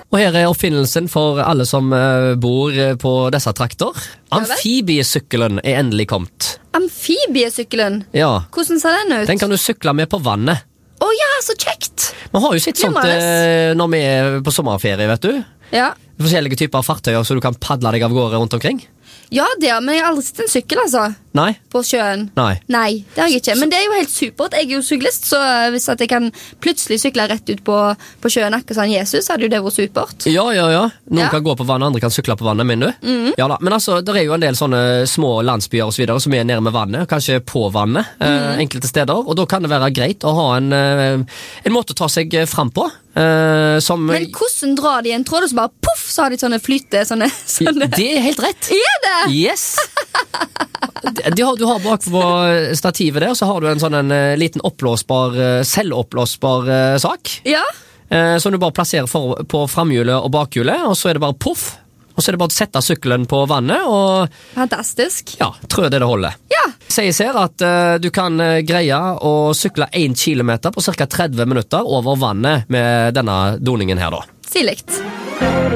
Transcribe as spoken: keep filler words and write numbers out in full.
Og her er oppfinnelsen for alle som uh, bor på disse trakter. Amfibiesykkelen er endelig kommet. Amfibiesykkelen? Ja. Hvordan ser den ut? Den kan du sykle med på vannet. Åh oh, ja, så kjekt! Vi har jo sett sånt uh, når vi er på sommerferie, vet du. Ja. Forskjellige typer fartøyer så du kan padle deg av gårde rundt omkring. Ja, det har, men jeg har aldri sett en sykkel, altså. Nei. På sjøen. Nei. Nei, det har jeg ikke. Men det er jo helt supert. Jeg er jo syklist, så hvis at jeg kan plutselig sykle rett ut på, på sjøen akkurat sånn Jesus, hadde jo det vært supert. Ja, ja, ja. Noen Ja. kan gå på vannet, andre kan sykle på vannet, mener du? Mhm. Ja da, men altså, det er jo en del sånne små landsbyer og så videre som er nede med vannet, kanskje på vannet, eh, enkelte steder, og da kan det være greit å ha en, eh, en måte å ta seg fram på, eh, som... Men hvordan drar de en tråd, og så bare puff, så har de sånne flyte, sånne... sånne. Det er helt rett. Er det? Yes! De har, du har bak på stativet der, så har du en sånn en eh, liten oppblåsbar, eh, selvoppblåsbar eh, sak, Ja. eh, som du bare plasserer for, på framhjulet og bakhjulet, og så er det bare puff, og så er det bare å sette sykkelen på vannet, og Fantastisk. ja, tror jeg det det holder. Ja. Sies her at eh, du kan eh, greie å sykle en kilometer på cirka tretti minutter over vannet med denne doningen her da. Stiligt.